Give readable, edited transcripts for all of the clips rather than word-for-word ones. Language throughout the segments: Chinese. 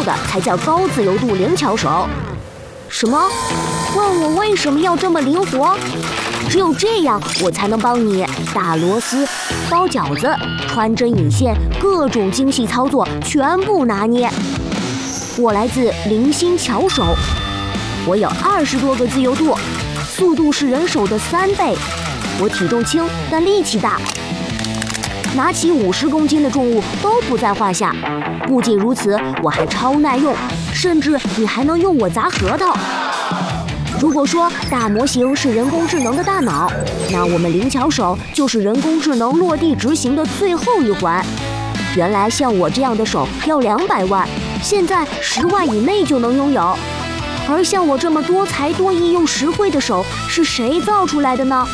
度的才叫高自由度灵巧手。什么？问我为什么要这么灵活？只有这样，我才能帮你打螺丝、包饺子、穿针引线，各种精细操作全部拿捏。我来自灵心巧手，我有20多个自由度，速度是人手的3倍。我体重轻，但力气大，拿起50公斤的重物都不在话下。不仅如此，我还超耐用，甚至你还能用我砸核桃。如果说大模型是人工智能的大脑，那我们灵巧手就是人工智能落地执行的最后一环。原来像我这样的手要200万，现在10万以内就能拥有。而像我这么多才多艺又实惠的手，是谁造出来的呢？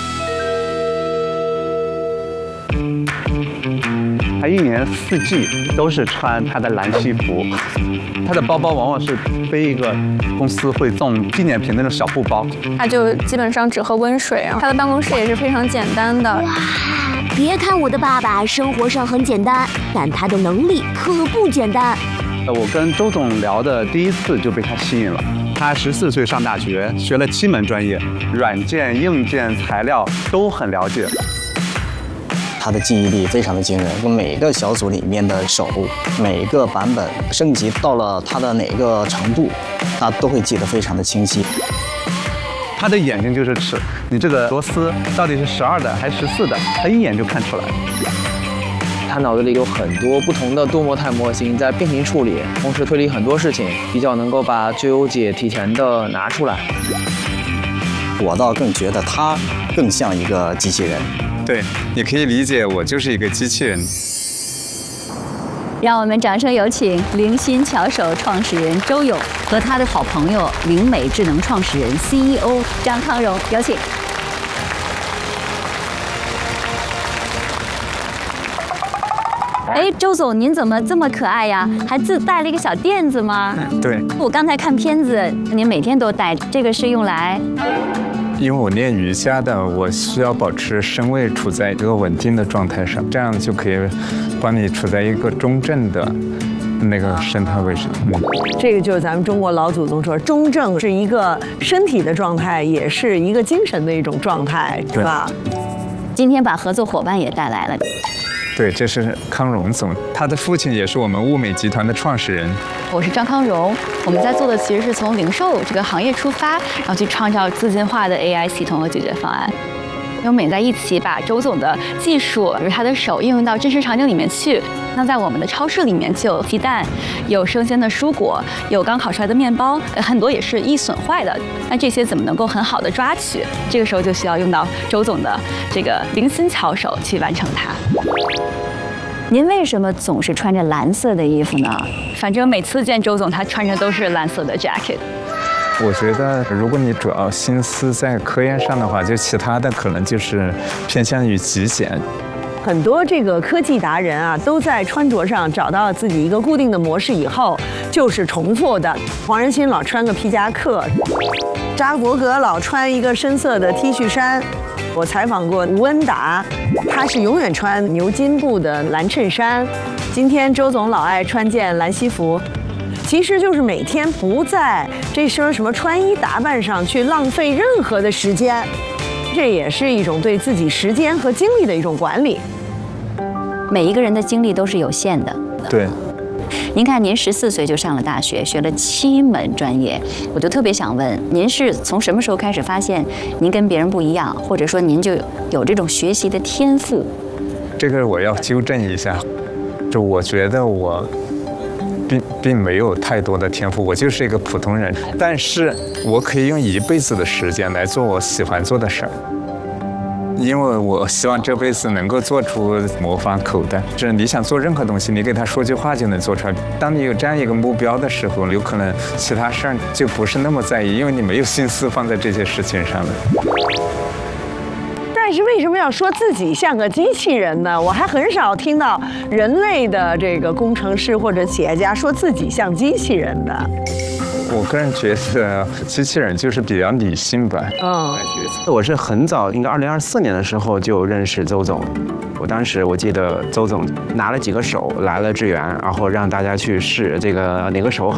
他1年4季都是穿他的蓝西服，他的包包往往是背一个公司会送纪念品那种小布包。 他就基本上只喝温水啊，他的办公室也是非常简单的。 哇，别看我的爸爸生活上很简单，但他的能力可不简单。 我跟周总聊的第一次就被他吸引了。他14岁上大学，学了7门专业，软件、硬件、材料都很了解。 他的记忆力非常的惊人，每个小组里面的手，每个版本升级到了他的哪个程度，他都会记得非常的清晰。 他的眼睛就是尺，你这个螺丝到底是12的还是14的，他一眼就看出来。 他脑子里有很多不同的多模态模型在并行处理，同时推理很多事情，比较能够把纠结提前的拿出来。 我倒更觉得他更像一个机器人。 对，你可以理解我就是一个机器人。 让我们掌声有请灵心巧手创始人周勇和他的好朋友灵美智能创始人 CEO 张康荣，有请。哎，周总，您怎么这么可爱呀？还自带了一个小垫子吗？ 对， 我刚才看片子，您每天都带，这个是用来？ 因为我练瑜伽的，我需要保持身位处在一个稳定的状态上，这样就可以帮你处在一个中正的那个生态位置。 这个就是咱们中国老祖宗说，中正是一个身体的状态，也是一个精神的一种状态，是吧？ 今天把合作伙伴也带来了。 对，这是康荣总，他的父亲也是我们物美集团的创始人。 我是张康荣，我们在做的其实是从零售这个行业出发，然后去创造自进化的 AI 系统和解决方案。我们也在一起把周总的技术，比如他的手应用到真实场景里面去。那在我们的超市里面就有鸡蛋，有生鲜的蔬果，有刚烤出来的面包，很多也是易损坏的。那这些怎么能够很好的抓取？这个时候就需要用到周总的这个灵心巧手去完成它。您为什么总是穿着蓝色的衣服呢？反正每次见周总，他穿着都是蓝色的 jacket。 我觉得，如果你主要心思在科研上的话，就其他的可能就是偏向于极简。 很多这个科技达人啊，都在穿着上找到自己一个固定的模式以后，就是重复的。黄仁勋老穿个皮夹克，扎伯格老穿一个深色的 T 恤衫。我采访过吴恩达，他是永远穿牛津布的蓝衬衫。今天周总老爱穿件蓝西服。其实就是每天不在这身什么穿衣打扮上去浪费任何的时间，这也是一种对自己时间和精力的一种管理。 每一个人的精力都是有限的。 对。 您看，您14岁就上了大学，学了7门专业，我就特别想问，您是从什么时候开始发现您跟别人不一样，或者说您就有这种学习的天赋？ 这个我要纠正一下，就我觉得我并没有太多的天赋，我就是一个普通人，但是我可以用一辈子的时间来做我喜欢做的事儿。因为我希望这辈子能够做出魔法口袋，就是你想做任何东西，你给他说句话就能做出来。当你有这样一个目标的时候，有可能其他事儿就不是那么在意，因为你没有心思放在这些事情上了。 但是为什么要说自己像个机器人呢？我还很少听到人类的这个工程师或者企业家说自己像机器人的。 我个人觉得机器人就是比较理性吧。 我是很早，应该2024年的时候就认识周总。当时我记得周总拿了几个手来了支援，然后让大家去试这个哪个手好。